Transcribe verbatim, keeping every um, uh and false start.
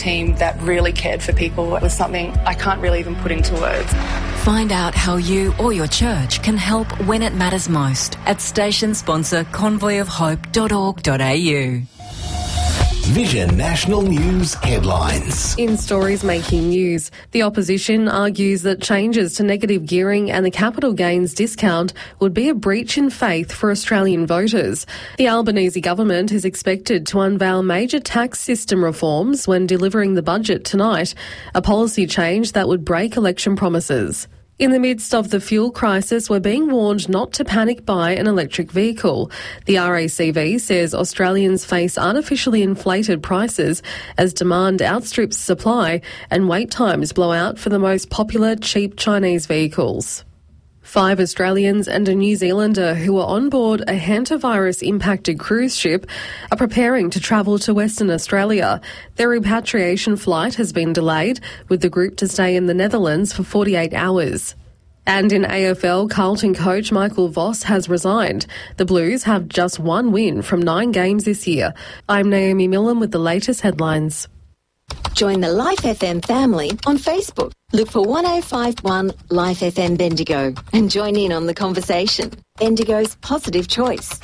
team that really cared for people. It was something I can't really even put into words. Find out how you or your church can help when it matters most at station sponsor convoy of hope dot org dot a u. Vision National News headlines. In stories making news, the opposition argues that changes to negative gearing and the capital gains discount would be a breach in faith for Australian voters. The Albanese government is expected to unveil major tax system reforms when delivering the budget tonight, a policy change that would break election promises. In the midst of the fuel crisis, we're being warned not to panic buy an electric vehicle. The R A C V says Australians face artificially inflated prices as demand outstrips supply and wait times blow out for the most popular cheap Chinese vehicles. Five Australians and a New Zealander who were on board a hantavirus-impacted cruise ship are preparing to travel to Western Australia. Their repatriation flight has been delayed, with the group to stay in the Netherlands for forty-eight hours. And in A F L, Carlton coach Michael Voss has resigned. The Blues have just one win from nine games this year. I'm Naomi Millen with the latest headlines. Join the Life F M family on Facebook. Look for one oh five point one Life F M Bendigo and join in on the conversation. Bendigo's positive choice.